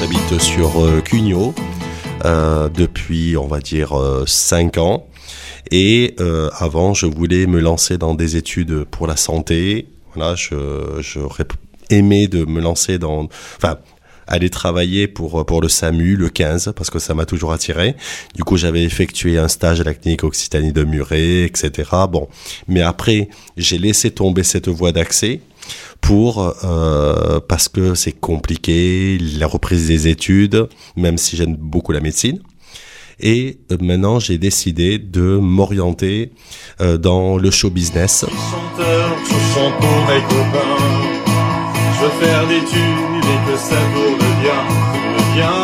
j'habite sur Cugnot depuis, on va dire, 5 ans. Et avant, je voulais me lancer dans des études pour la santé. Voilà, j'aurais aimé de me lancer aller travailler pour le SAMU, le 15, parce que ça m'a toujours attiré. Du coup, j'avais effectué un stage à la clinique Occitanie de Muret, etc. Bon, mais après, j'ai laissé tomber cette voie d'accès parce que c'est compliqué, la reprise des études, même si j'aime beaucoup la médecine. Et maintenant, j'ai décidé de m'orienter dans le show business. Chanteur, je chante pour mes copains. Je veux faire des tubes et que ça tourne bien.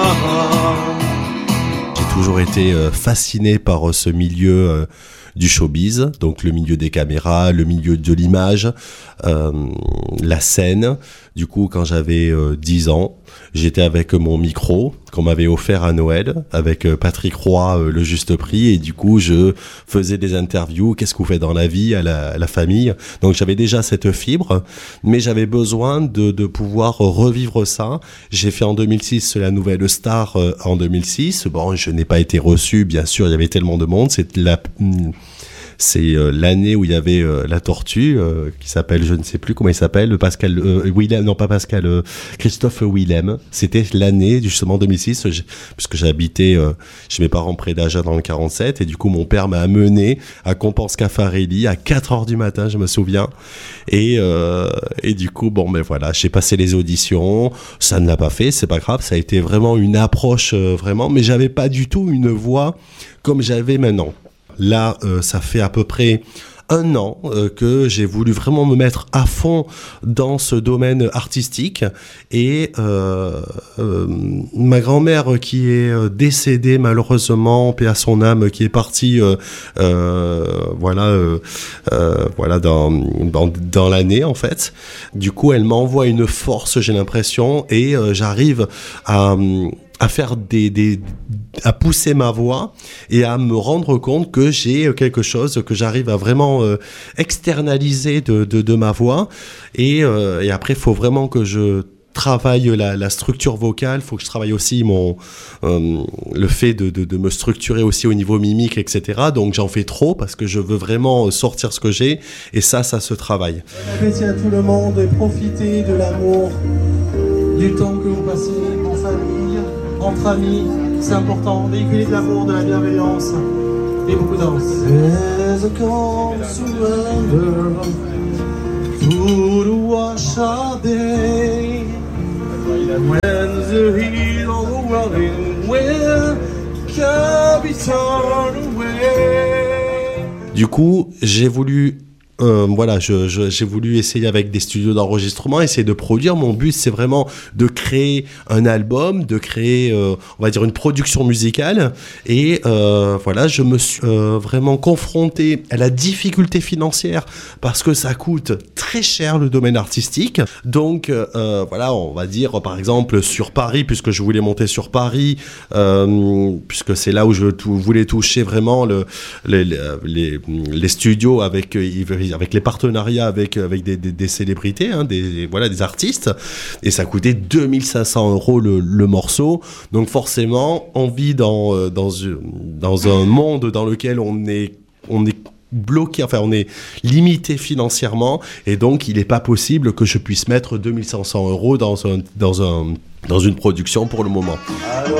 J'ai toujours été fasciné par ce milieu du showbiz, donc le milieu des caméras, le milieu de l'image, la scène. Du coup, quand j'avais 10 ans, j'étais avec mon micro qu'on m'avait offert à Noël avec Patrick Roy, le Juste Prix, et du coup, je faisais des interviews. Qu'est-ce que vous faites dans la vie, à la famille? Donc, j'avais déjà cette fibre, mais j'avais besoin de pouvoir revivre ça. J'ai fait en 2006 la Nouvelle Star en 2006. Bon, je n'ai pas été reçu, bien sûr, il y avait tellement de monde. C'est l'année où il y avait la tortue qui s'appelle, je ne sais plus comment il s'appelle, Christophe Willem. C'était l'année justement 2006, puisque j'habitais chez mes parents près d'Agen dans le 47, et du coup mon père m'a amené à Compense-Caffarelli à 4h du matin, je me souviens. Et du coup, bon, ben voilà, j'ai passé les auditions, ça ne l'a pas fait, c'est pas grave, ça a été vraiment une approche vraiment, mais j'avais pas du tout une voix comme j'avais maintenant. Là, ça fait à peu près 1 an que j'ai voulu vraiment me mettre à fond dans ce domaine artistique. Et ma grand-mère qui est décédée malheureusement, paix à son âme, qui est partie dans l'année en fait. Du coup, elle m'envoie une force, j'ai l'impression, et j'arrive à faire à pousser ma voix et à me rendre compte que j'ai quelque chose que j'arrive à vraiment externaliser de ma voix, et après il faut vraiment que je travaille la structure vocale, il faut que je travaille aussi le fait de me structurer aussi au niveau mimique, etc. Donc j'en fais trop parce que je veux vraiment sortir ce que j'ai, et ça se travaille. Appréciez à tout le monde et profitez de l'amour, du temps que vous passez en famille, entre amis, c'est important. Véhiculer de l'amour, de la bienveillance et beaucoup d'avance. There's a calm surrender to the wash of day. When the heat of the whirling wind can be turned away. Du coup, j'ai voulu j'ai voulu essayer avec des studios d'enregistrement, essayer de produire. Mon but, c'est vraiment de créer un album, de créer, on va dire, une production musicale. Et je me suis vraiment confronté à la difficulté financière parce que ça coûte très cher le domaine artistique. Donc, on va dire, par exemple, sur Paris, puisque je voulais monter sur Paris, puisque c'est là où je voulais toucher vraiment les studios avec les partenariats avec des célébrités, des artistes, et ça coûtait 2500 € le morceau. Donc forcément, on vit dans un monde dans lequel on est bloqué, enfin on est limité financièrement, et donc il n'est pas possible que je puisse mettre 2500 € dans une production pour le moment. Alors